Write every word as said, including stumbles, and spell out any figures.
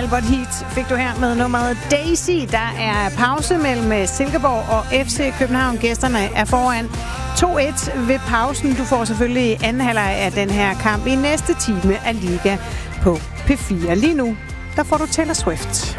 Albert Heat fik du her med nummeret Daisy. Der er pause mellem Silkeborg og F C København. Gæsterne er foran to et ved pausen. Du får selvfølgelig anden halvleg af den her kamp i næste time af Liga på P fire. Lige nu, der får du Taylor Swift.